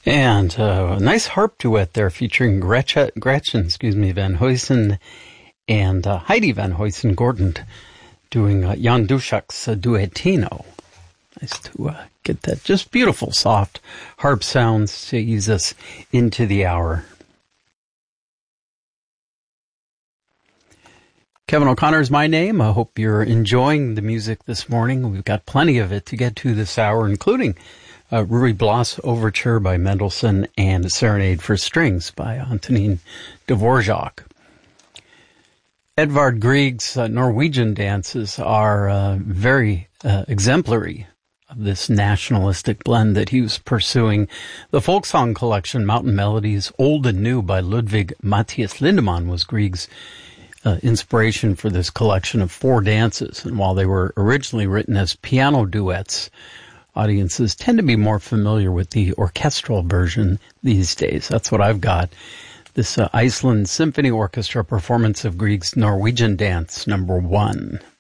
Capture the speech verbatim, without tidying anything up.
And uh, a nice harp duet there featuring Gretchen, Gretchen excuse me, Van Huysen and uh, Heidi Van Huysen Gordon doing uh, Jan Duszak's uh, Duettino. Nice to uh, get that just beautiful, soft harp sounds to ease us into the hour. Kevin O'Connor is my name. I hope you're enjoying the music this morning. We've got plenty of it to get to this hour, including uh, Ruy Blas Overture by Mendelssohn and Serenade for Strings by Antonin Dvorak. Edvard Grieg's uh, Norwegian dances are uh, very uh, exemplary of this nationalistic blend that he was pursuing. The folk song collection, Mountain Melodies, Old and New by Ludwig Matthias Lindemann, was Grieg's uh, inspiration for this collection of four dances. And while they were originally written as piano duets, audiences tend to be more familiar with the orchestral version these days. That's what I've got. This uh, Iceland Symphony Orchestra performance of Grieg's Norwegian Dance number one.